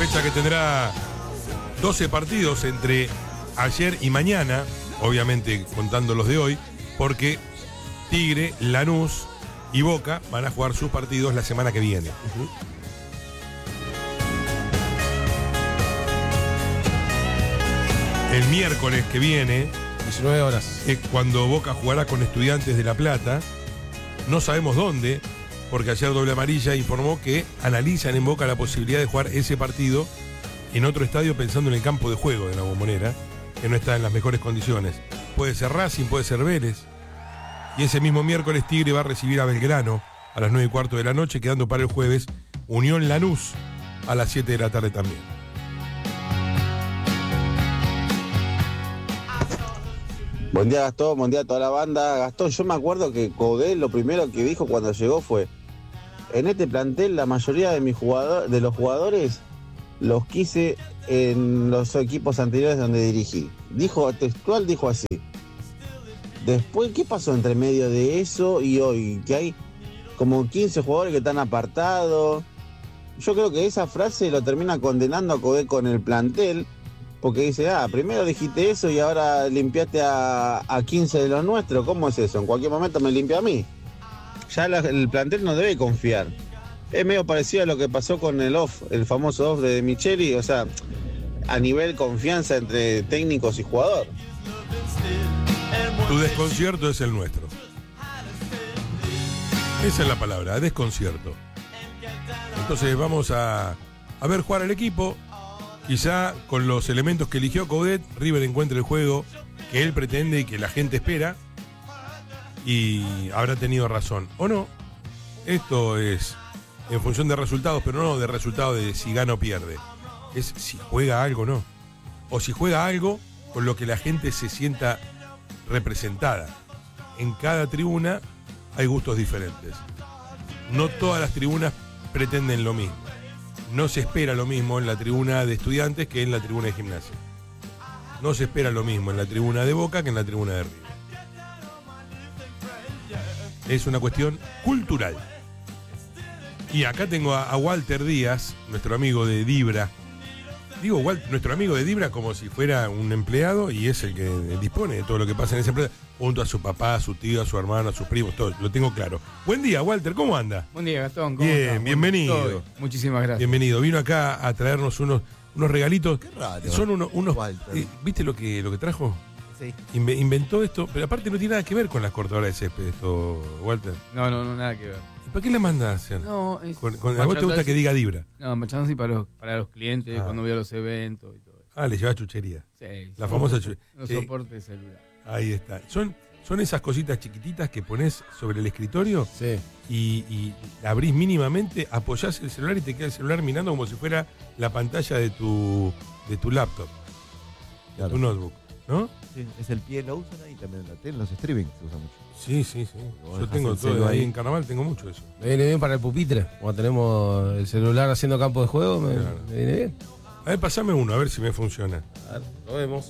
fecha que tendrá 12 partidos entre ayer y mañana, obviamente contando los de hoy, porque Tigre, Lanús y Boca van a jugar sus partidos la semana que viene. El miércoles que viene, 19 horas. es cuando Boca jugará con Estudiantes de La Plata. No sabemos dónde, porque ayer Doble Amarilla informó que analizan en Boca la posibilidad de jugar ese partido en otro estadio pensando en el campo de juego de la Bombonera, que no está en las mejores condiciones. Puede ser Racing, puede ser Vélez. Y ese mismo miércoles Tigre va a recibir a Belgrano a las 9:15 de la noche, quedando para el jueves Unión Lanús a las 7 de la tarde también. Buen día, Gastón, buen día a toda la banda. Gastón, yo me acuerdo que Coudet lo primero que dijo cuando llegó fue: en este plantel la mayoría de los jugadores los quise en los equipos anteriores donde dirigí. Dijo textual, dijo así. Después, ¿qué pasó entre medio de eso y hoy? Que hay como 15 jugadores que están apartados. Yo creo que esa frase lo termina condenando a Coudet con el plantel, porque dice, primero dijiste eso y ahora limpiaste a 15 de los nuestros. ¿Cómo es eso? En cualquier momento me limpia a mí. Ya el plantel no debe confiar. Es medio parecido a lo que pasó con el famoso off de Micheli, o sea, a nivel confianza entre técnicos y jugador. Tu desconcierto es el nuestro. Esa es la palabra, desconcierto. Entonces vamos a ver jugar al equipo. Quizá con los elementos que eligió Coudet, River encuentre el juego que él pretende y que la gente espera. Y habrá tenido razón. ¿O no? Esto es en función de resultados, pero no de resultados de si gana o pierde. Es si juega algo o no. O si juega algo con lo que la gente se sienta representada. En cada tribuna hay gustos diferentes. No todas las tribunas pretenden lo mismo. No se espera lo mismo en la tribuna de Estudiantes que en la tribuna de Gimnasia. No se espera lo mismo en la tribuna de Boca que en la tribuna de River. Es una cuestión cultural. Y acá tengo a Walter Díaz, nuestro amigo de Dibra. Digo nuestro amigo de Dibra como si fuera un empleado, y es el que dispone de todo lo que pasa en esa empresa, junto a su papá, a su tío, a su hermano, a sus primos, todo, lo tengo claro. Buen día, Walter, ¿cómo anda? Buen día, Gastón, ¿cómo Bien, estás? bienvenido. Todo bien. Muchísimas gracias. Bienvenido. Vino acá a traernos unos regalitos. Qué raro. Son unos Walter. ¿viste lo que trajo? Sí. Inventó esto, pero aparte no tiene nada que ver con las cortadoras de césped esto, Walter. No, nada que ver. ¿Y para qué le manda a hacer? No, es... ¿A vos te gusta que diga Dibra? No, merchandising para los clientes, cuando voy a los eventos y todo eso. Le llevas chuchería. Sí. La famosa chuchería. Los soportes de celular. Ahí está. Son esas cositas chiquititas que pones sobre el escritorio Sí. y abrís mínimamente, apoyás el celular y te queda el celular mirando como si fuera la pantalla de tu laptop, Claro. tu notebook, ¿no? Sí, es el pie, lo usan ahí también en la tele, en los streaming se usa mucho. Sí. Vos Yo dejás tengo el todo celu ahí ahí. en Carnaval, tengo mucho eso. Me viene bien para el pupitre. Cuando tenemos el celular haciendo campo de juego, me viene bien. A ver, pasame uno, a ver si me funciona. A ver, lo vemos.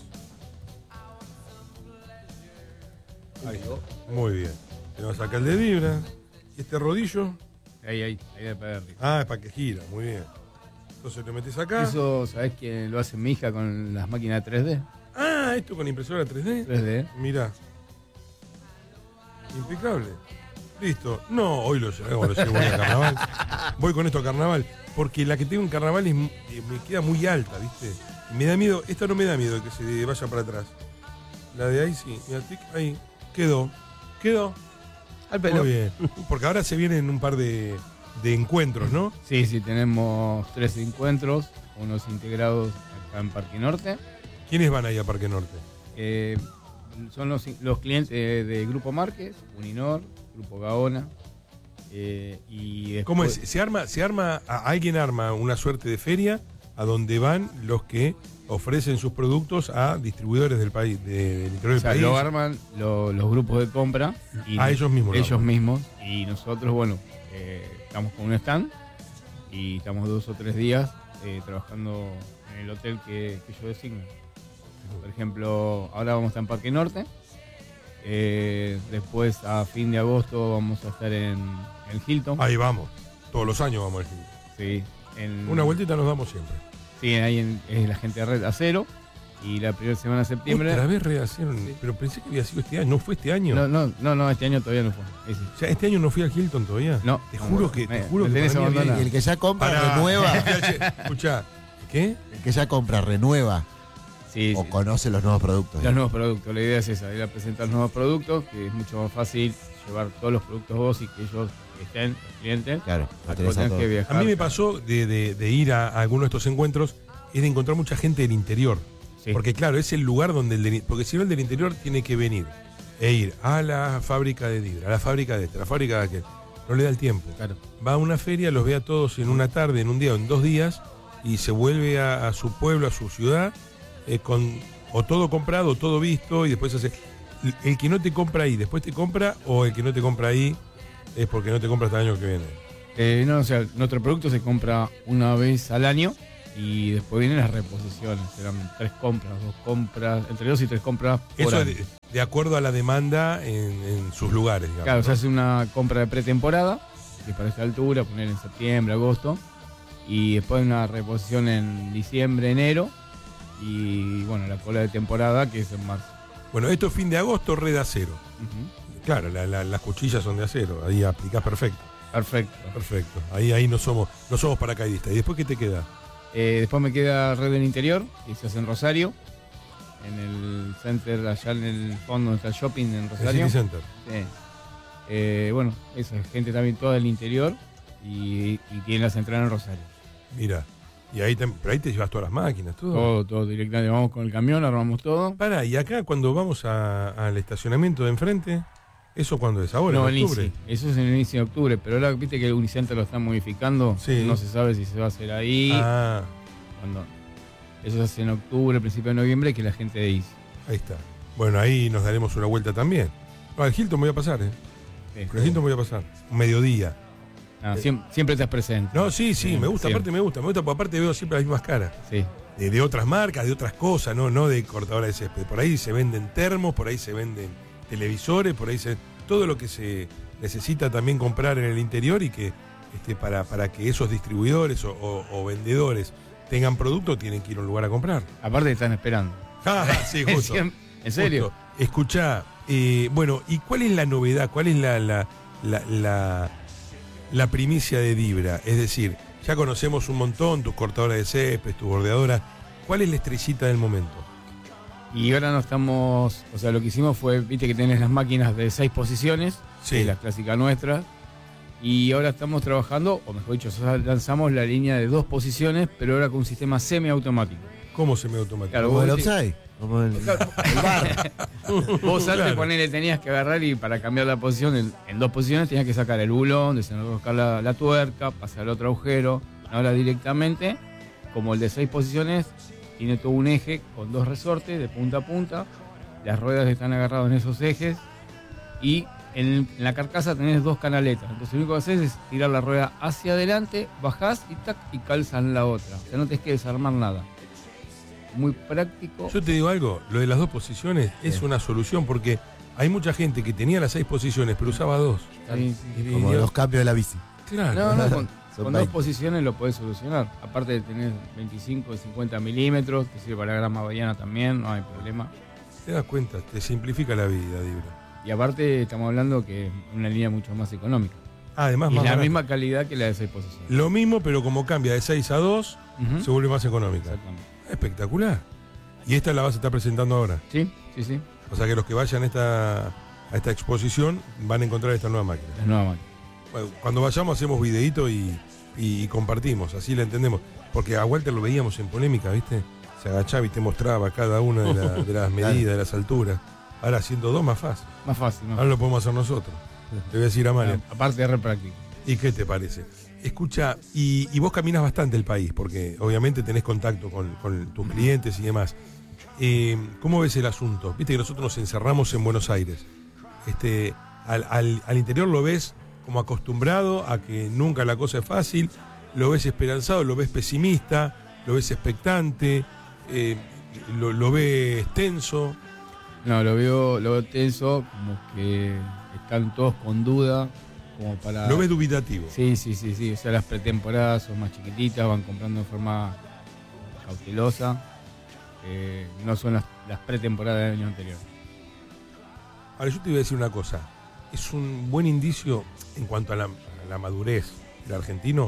Ahí está. Muy bien. Tenemos acá el de Vibra. ¿Y este rodillo? Ahí de para arriba. Es para que gira, muy bien. Entonces lo metes acá. Eso, ¿sabés quién lo hace mi hija con las máquinas 3D? Esto con impresora 3D. 3D. Mirá. Impecable. Listo. No, hoy lo llevo a Carnaval. Voy con esto a Carnaval. Porque la que tengo en Carnaval me queda muy alta, ¿viste? Me da miedo. Esta no me da miedo que se vaya para atrás. La de ahí sí. Mira, ahí. Quedó. Al pelo. Muy bien. Porque ahora se vienen un par de encuentros, ¿no? Sí, tenemos 3 encuentros, unos integrados acá en Parque Norte. ¿Quiénes van ahí a Parque Norte? Son los clientes de Grupo Márquez, Uninor, Grupo Gaona. Y después, ¿Cómo es? ¿Alguien arma una suerte de feria a donde van los que ofrecen sus productos a distribuidores del país, del interior del país? Lo arman los grupos de compra. Y ellos mismos. Ellos mismos. Y nosotros, estamos con un stand y estamos 2 o 3 días trabajando en el hotel que yo designo. Por ejemplo, ahora vamos a estar en Parque Norte. Después, a fin de agosto, vamos a estar en Hilton. Ahí vamos. Todos los años vamos al Hilton. Sí. Una vueltita nos damos siempre. Sí, ahí es la gente de Red Acero. Y la primera semana de septiembre. Otra vez rehacieron, pero pensé que había sido este año. ¿No fue este año? No, este año todavía no fue. Sí. O sea, este año no fui al Hilton todavía. No. Te juro que tenés para mí había- abandonado. Y el que ya compra, renueva. Escuchá, ¿qué? El que ya compra, renueva. Sí, O sí. conoce los nuevos productos. Los nuevos productos, la idea es esa, ir a presentar nuevos productos, que es mucho más fácil llevar todos los productos vos y que ellos estén, los clientes, Claro, a lo tenés a tener todo. que viajar. A mí me pasó de ir a alguno de estos encuentros, es de encontrar mucha gente del interior. Sí. Porque claro, es el lugar donde porque si no el del interior tiene que venir e ir a la fábrica de Dibra, a la fábrica de esta, a la fábrica de aquel. No le da el tiempo. Claro. Va a una feria, los ve a todos en una tarde, en un día o en 2 días y se vuelve a su pueblo, a su ciudad, con o todo comprado, o todo visto y después hace... El que no te compra ahí, después te compra, o el que no te compra ahí es porque no te compra hasta el año que viene. No, o sea, nuestro producto se compra una vez al año y después vienen las reposiciones. Serán 3 compras, 2 compras, entre 2 y 3 compras por Eso año. de acuerdo a la demanda en sus lugares, digamos. Claro, se ¿no? hace una compra de pretemporada, que es para esta altura, poner en septiembre, agosto, y después una reposición en diciembre, enero, y bueno, la cola de temporada que es en marzo. Bueno, esto es fin de agosto, red acero. Ujú. Claro, las cuchillas son de acero, ahí aplicás perfecto. Perfecto. Perfecto. Ahí no somos paracaidistas. ¿Y después qué te queda? Después me queda Red del Interior, que se hace en Rosario, en el center, allá en el fondo donde está el shopping en El Rosario. City Center. Sí. Bueno, esa gente también toda del interior y tiene la central en Rosario. Mira. Y ahí pero ahí te llevas todas las máquinas, todo. Todo directamente, vamos con el camión, armamos todo. Pará, y acá cuando vamos al estacionamiento de enfrente, ¿eso cuándo es? ¿Ahora? No, ¿En el octubre? INSI. Eso es en el inicio de octubre, pero ahora viste que el Unicenter lo están modificando. Sí. No se sabe si se va a hacer ahí. Ah, Cuando eso se hace en octubre, principio de noviembre, que la gente de INSI. ahí está. Bueno, ahí nos daremos una vuelta también. No, al Hilton voy a pasar, ¿eh? Sí. Al Hilton voy a pasar. Un mediodía. Siempre estás presente. No, sí, me gusta, Siempre. aparte me gusta, porque aparte veo siempre las mismas caras. Sí. De otras marcas, de otras cosas, no de cortadora de césped. Por ahí se venden termos, por ahí se venden televisores, por ahí todo lo que se necesita también comprar en el interior y que para que esos distribuidores o vendedores tengan producto tienen que ir a un lugar a comprar. Aparte están esperando. Sí, justo. ¿En serio? Justo. Escuchá, bueno, ¿y cuál es la novedad? ¿Cuál es la primicia de Dibra? Es decir, ya conocemos un montón, tus cortadoras de césped, tus bordeadoras. ¿Cuál es la estrellita del momento? Y ahora no estamos, o sea, lo que hicimos fue, viste que tenés las máquinas de 6 posiciones, Sí. que es la clásica nuestra, y ahora estamos trabajando, o mejor dicho, lanzamos la línea de 2 posiciones, pero ahora con un sistema semiautomático. ¿Cómo semiautomático? Claro, Como vos el viste- offside. Como el bar. Vos antes Claro. ponele, tenías que agarrar y para cambiar la posición en 2 posiciones tenías que sacar el bulón, desenroscar la tuerca, pasar al otro agujero. Ahora directamente, como el de 6 posiciones, tiene todo un eje con 2 resortes de punta a punta. Las ruedas están agarradas en esos ejes y en la carcasa tenés 2 canaletas. Entonces lo único que haces es tirar la rueda hacia adelante, bajás y tac, y calzan la otra. O sea, no tenés que desarmar nada. Muy práctico. Yo te digo algo, lo de las 2 posiciones es una solución porque hay mucha gente que tenía las 6 posiciones pero usaba 2. Sí, sí. Como los cambios de la bici. Claro. No, con Son 2 20. posiciones lo podés solucionar. Aparte de tener 25 y 50 milímetros, te sirve para grama bahiana también, no hay problema. Te das cuenta, te simplifica la vida, Dibra. Y aparte estamos hablando que es una línea mucho más económica. Además, Y más la barata. misma calidad que la de 6 posiciones. Lo mismo, pero como cambia de 6 a 2, Ujú. se vuelve más económica. Exactamente. Espectacular. Y esta la vas a estar presentando ahora. Sí, sí, sí. O sea que los que vayan a esta exposición van a encontrar esta nueva máquina. La nueva máquina. Bueno, cuando vayamos hacemos videíto y compartimos, así la entendemos. Porque a Walter lo veíamos en polémica, ¿viste? Se agachaba y te mostraba cada una de las medidas, de las alturas. Ahora haciendo 2 más fácil. Más fácil, ¿no? Ahora lo podemos hacer nosotros. Le voy a decir a Mario. Aparte es re práctico. ¿Y qué te parece? Escucha, y vos caminas bastante el país, porque obviamente tenés contacto con tus clientes y demás. ¿Cómo ves el asunto? Viste que nosotros nos encerramos en Buenos Aires. Al interior lo ves como acostumbrado a que nunca la cosa es fácil, lo ves esperanzado, lo ves pesimista, lo ves expectante, lo ves tenso. No, lo veo tenso, como que están todos con duda, como para... Lo ves dubitativo. Sí. O sea, las pretemporadas son más chiquititas, van comprando de forma cautelosa. No son las pretemporadas del año anterior. Ahora, yo te voy a decir una cosa. Es un buen indicio en cuanto a la madurez del argentino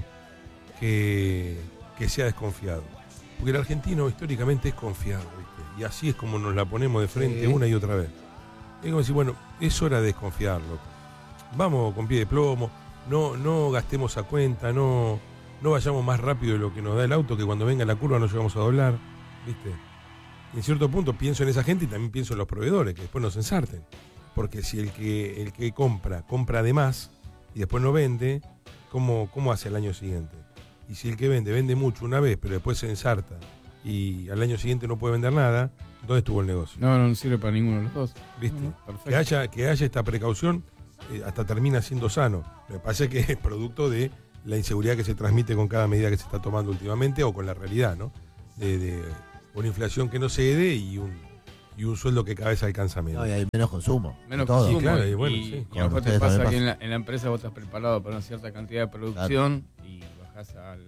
que sea desconfiado. Porque el argentino históricamente es confiado, ¿viste? Y así es como nos la ponemos de frente una y otra vez. Es como decir, bueno, es hora de desconfiarlo. Vamos con pie de plomo, no gastemos a cuenta, no vayamos más rápido de lo que nos da el auto, que cuando venga la curva nos llevamos a doblar, ¿viste? En cierto punto pienso en esa gente y también pienso en los proveedores, que después nos ensarten. Porque si el que compra de más y después no vende, ¿cómo hace al año siguiente? Y si el que vende mucho una vez, pero después se ensarta y al año siguiente no puede vender nada, ¿dónde estuvo el negocio? No sirve para ninguno de los dos. ¿Viste? Perfecto. Que haya esta precaución hasta termina siendo sano. Me parece que es producto de la inseguridad que se transmite con cada medida que se está tomando últimamente o con la realidad, ¿no? De una inflación que no cede y un sueldo que cada vez alcanza menos. No, y hay menos consumo. Menos todo. consumo. Sí, claro, y bueno, sí. Y a lo mejor te Ustedes pasa también que en la empresa vos estás preparado para una cierta cantidad de producción y bajás al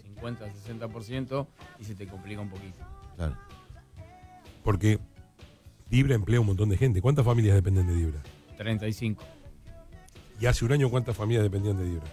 50-60% y se te complica un poquito. Claro. Porque Dibra emplea un montón de gente. ¿Cuántas familias dependen de Dibra? 35. Y hace un año, ¿cuántas familias dependían de Dibra?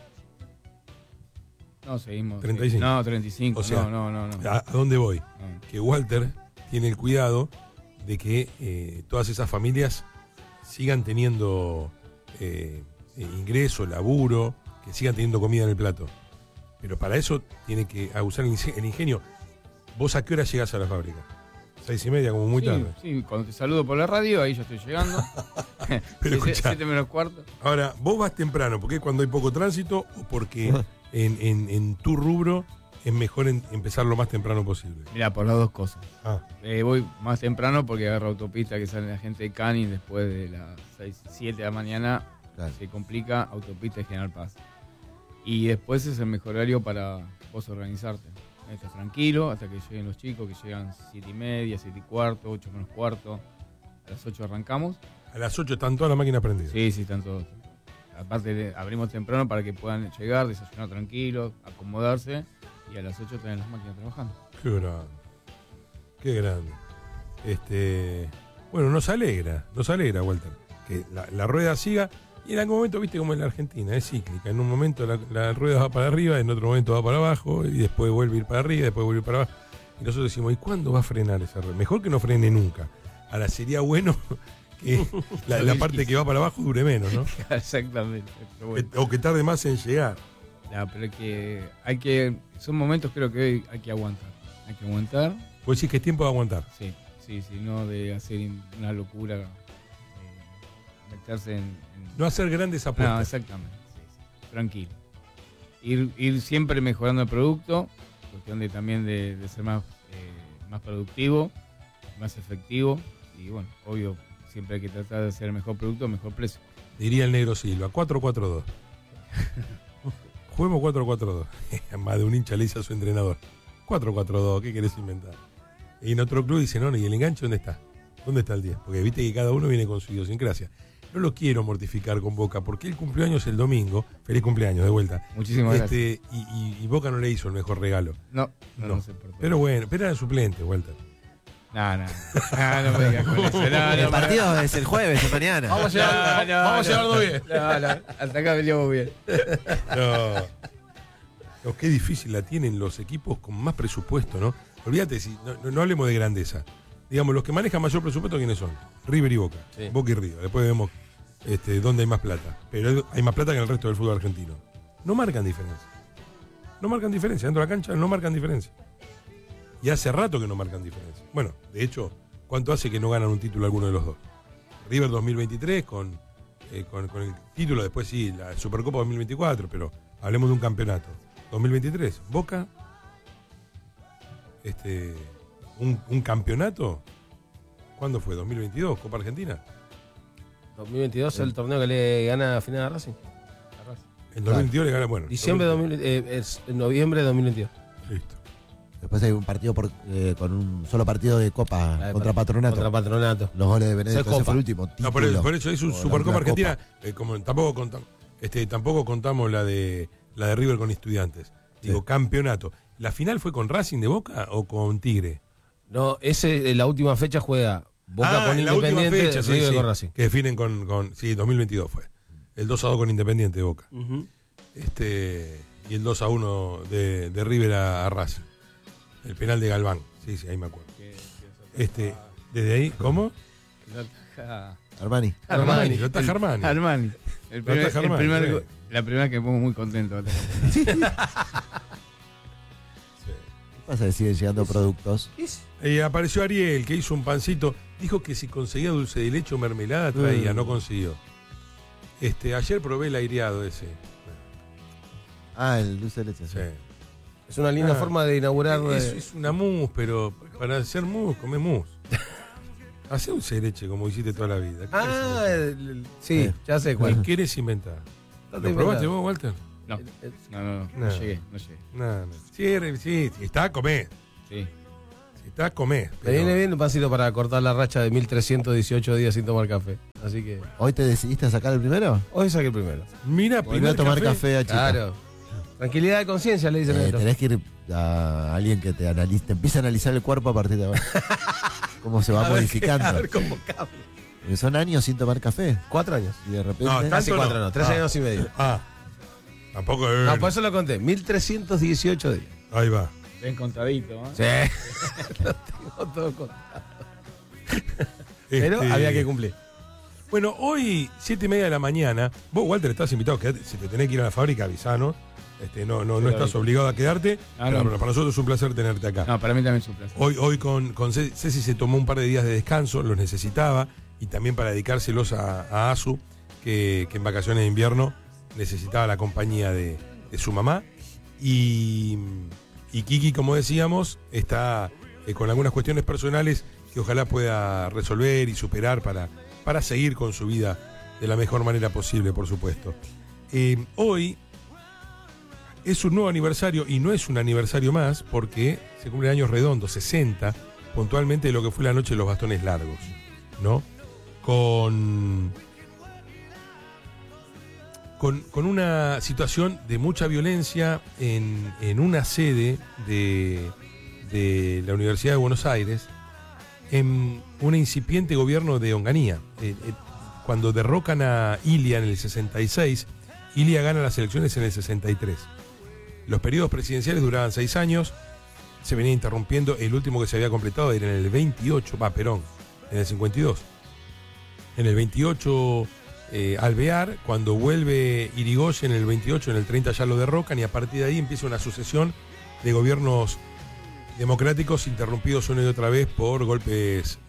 No, seguimos. 35. No, 35. O sea, no. ¿A dónde voy? No. Que Walter tiene el cuidado de que todas esas familias sigan teniendo ingreso, laburo, que sigan teniendo comida en el plato. Pero para eso tiene que usar el ingenio. ¿Vos a qué hora llegás a la fábrica? 6:30, como muy tarde. Sí, cuando te saludo por la radio, ahí ya estoy llegando. Pero escuchá. 7 menos cuarto. Ahora, vos vas temprano, ¿porque es cuando hay poco tránsito o porque en tu rubro es mejor empezar lo más temprano posible? Mira, por las dos cosas. Voy más temprano porque agarro autopista que sale la gente de Canning después de las 7 de la mañana. Claro. Se complica autopista de General Paz. Y después es el mejor horario para vos organizarte. Estás tranquilo hasta que lleguen los chicos, que llegan 7:30, 7:15, 8 menos cuarto. A las 8 arrancamos. A las 8 están todas las máquinas prendidas. Sí, están todos. Aparte abrimos temprano para que puedan llegar, desayunar tranquilos, acomodarse y a las 8 tienen las máquinas trabajando. Qué grande. Qué grande. Bueno, nos alegra, Walter, que la rueda siga. Y en algún momento, viste como en la Argentina, es cíclica. En un momento la rueda va para arriba, en otro momento va para abajo, y después vuelve a ir para arriba, después vuelve a ir para abajo. Y nosotros decimos, ¿y cuándo va a frenar esa rueda? Mejor que no frene nunca. Ahora sería bueno que la parte que va para abajo dure menos, ¿no? Exactamente. Bueno. O que tarde más en llegar. No, pero son momentos creo que hoy hay que aguantar. Hay que aguantar. Vos decís que es tiempo de aguantar. Sí, no de hacer una locura, meterse en... No hacer grandes apuestas. No, exactamente. Sí. Tranquilo. Ir siempre mejorando el producto, cuestión también de ser más productivo, más efectivo y bueno, obvio, siempre hay que tratar de hacer el mejor producto, mejor precio. Diría el negro Silva, 4-4-2. Juguemos 4-4-2. Más de un hincha le dice a su entrenador, 4-4-2, ¿qué querés inventar? Y en otro club dice, no, ¿y el enganche dónde está? ¿Dónde está el 10? Porque viste que cada uno viene con su idiosincrasia. No lo quiero mortificar con Boca, porque el cumpleaños es el domingo. Feliz cumpleaños, de vuelta. Muchísimas gracias. Y Boca no le hizo el mejor regalo. No sé por qué. Pero bueno, pero era el suplente, Walter. No me digas con eso. El partido es el jueves, es mañana. Vamos a llevarlo bien. Hasta acá veníamos bien. No, qué difícil la tienen los equipos con más presupuesto, ¿no? Olvídate, no hablemos de grandeza. Digamos, los que manejan mayor presupuesto, ¿quiénes son? River y Boca. Sí. Boca y River. Después vemos dónde hay más plata. Pero hay más plata que en el resto del fútbol argentino. No marcan diferencia. Dentro de la cancha no marcan diferencia. Y hace rato que no marcan diferencia. Bueno, de hecho, ¿cuánto hace que no ganan un título alguno de los dos? River 2023 con el título, después sí, la Supercopa 2024, pero hablemos de un campeonato. 2023, Boca, un campeonato, ¿cuándo fue? ¿2022? ¿Copa Argentina? 2022 es el torneo que le gana a final a Racing. En 2022 le gana, bueno. Es en noviembre de 2022. Listo. Después hay un partido con un solo partido de Copa contra Patronato. Los goles de Benedetto, ese fue el último título. No, por eso es un Supercopa Argentina. Como tampoco contamos la de River con Estudiantes. Digo, sí. Campeonato. ¿La final fue con Racing de Boca o con Tigre? No, la última fecha juega Boca con Independiente, fecha, River con Racing. Que definen con 2022 fue. El 2-2 con Independiente de Boca. Y el 2-1 de River a Racing. El penal de Galván. Sí, ahí me acuerdo. Desde ahí, ¿cómo? Armani. Lo ataja Armani. Armani. La primera que me pongo muy contento. ¿Qué pasa que siguen llegando productos? Apareció Ariel, que hizo un pancito. Dijo que si conseguía dulce de leche o mermelada traía, no consiguió. Ayer probé el aireado ese. El dulce de leche. Sí. Es una linda forma de inaugurar. Es una mousse, pero para hacer mousse, come mousse. Hacé dulce de leche como hiciste toda la vida. Sí, ya sé cuál. ¿Qué quieres inventar? ¿Lo probaste vos, Walter? No llegué. No. Sí, está a comer. Sí. Si está a comer. Me viene bien un pancito para cortar la racha de 1318 días sin tomar café. Así que. ¿Hoy te decidiste a sacar el primero? Hoy saqué el primero. Mira, primero tomar café a chica. Claro. Tranquilidad de conciencia, le dicen esto. Tenés que ir a alguien que te analice, te empiece a analizar el cuerpo a partir de ahora. Cómo se va modificando. A ver cómo cambia. Porque son años sin tomar café. 4 años. Y de repente. No, casi 4 no, 3 años y medio. Tampoco No, por eso lo conté. 1318 días. Ahí va. Bien contadito, ¿eh? Sí. Lo tengo todo contado. Pero había que cumplir. Bueno, hoy, 7:30 de la mañana, vos, Walter, estás invitado, si te tenés que ir a la fábrica, avisanos. No estás obligado a quedarte, pero para nosotros es un placer tenerte acá. No, para mí también es un placer. Hoy con Ceci se tomó un par de días de descanso, los necesitaba, y también para dedicárselos a Azu, que en vacaciones de invierno necesitaba la compañía de su mamá. Y Kiki, como decíamos, está con algunas cuestiones personales que ojalá pueda resolver y superar para seguir con su vida de la mejor manera posible, por supuesto. Hoy es un nuevo aniversario y no es un aniversario más porque se cumplen años redondos, 60, puntualmente de lo que fue la noche de los bastones largos, ¿no? Con una situación de mucha violencia en una sede de la Universidad de Buenos Aires, en un incipiente gobierno de Onganía. Cuando derrocan a Ilia en el 66, Ilia gana las elecciones en el 63. Los periodos presidenciales duraban 6 años, se venía interrumpiendo, el último que se había completado era en el 28, Perón, en el 52. En el 28 Alvear, cuando vuelve Irigoyen en el 28, en el 30 ya lo derrocan y a partir de ahí empieza una sucesión de gobiernos democráticos interrumpidos una y otra vez por golpes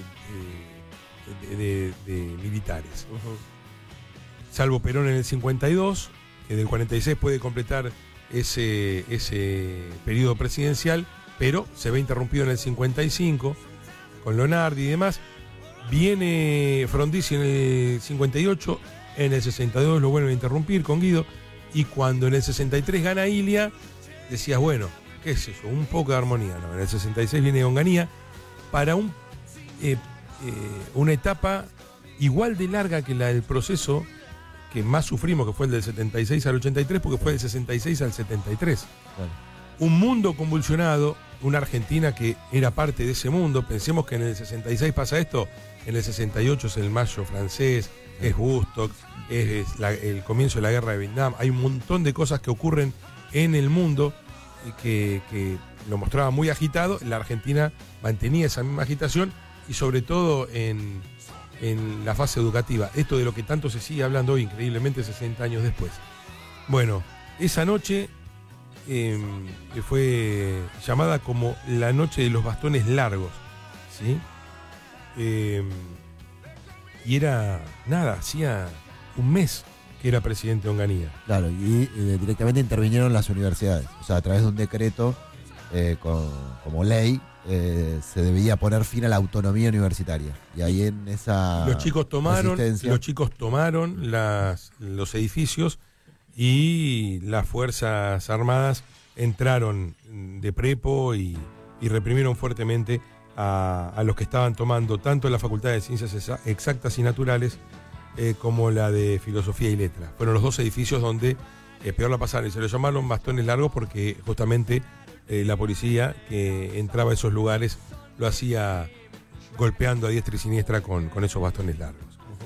de militares. Salvo Perón en el 52, que del 46 puede completar ese periodo presidencial, pero se ve interrumpido en el 55 con Leonardi y demás. Viene Frondizi en el 58, en el 62 lo vuelven a interrumpir con Guido, y cuando en el 63 gana Ilia, decías, bueno, qué es eso, un poco de armonía. No, en el 66 viene Onganía para una etapa igual de larga que la del proceso que más sufrimos, que fue el del 76 al 83, porque fue del 66 al 73. Bueno. Un mundo convulsionado, una Argentina que era parte de ese mundo. Pensemos que en el 66 pasa esto, en el 68 es el Mayo francés, es Woodstock, es el comienzo de la guerra de Vietnam. Hay un montón de cosas que ocurren en el mundo que lo mostraba muy agitado. La Argentina mantenía esa misma agitación y sobre todo en la fase educativa. Esto de lo que tanto se sigue hablando hoy, increíblemente 60 años después. Bueno, esa noche que fue llamada como la noche de los bastones largos, ¿sí? Y era, hacía un mes que era presidente Onganía. Claro, y directamente intervinieron las universidades. O sea, a través de un decreto como ley, se debía poner fin a la autonomía universitaria. Y ahí en esa los chicos tomaron los edificios y las Fuerzas Armadas entraron de prepo y reprimieron fuertemente a los que estaban tomando tanto la Facultad de Ciencias Exactas y Naturales como la de Filosofía y Letras. Fueron los dos edificios donde peor la pasaron y se los llamaron bastones largos porque justamente la policía que entraba a esos lugares lo hacía golpeando a diestra y siniestra con esos bastones largos.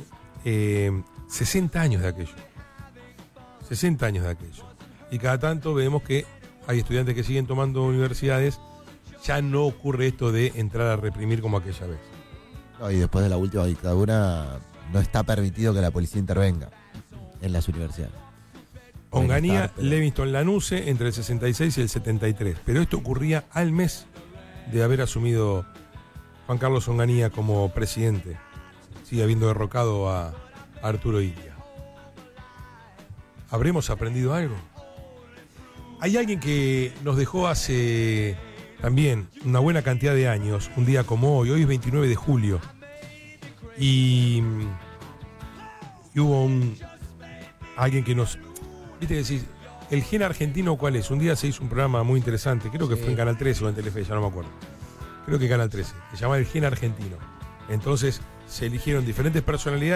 60 años de aquello. 60 años de aquello. Y cada tanto vemos que hay estudiantes que siguen tomando universidades. Ya no ocurre esto de entrar a reprimir como aquella vez. No, y después de la última dictadura no está permitido que la policía intervenga en las universidades. Onganía, Levingston, Lanuse entre el 66 y el 73. Pero esto ocurría al mes de haber asumido Juan Carlos Onganía como presidente. Sigue habiendo derrocado a Arturo Illia. ¿Habremos aprendido algo? Hay alguien que nos dejó hace también una buena cantidad de años, un día como hoy es 29 de julio, y hubo alguien que nos... Viste que decís, ¿el gen argentino cuál es? Un día se hizo un programa muy interesante, creo que fue en Canal 13 o en Telefe, ya no me acuerdo. Creo que Canal 13, se llama El Gen Argentino. Entonces se eligieron diferentes personalidades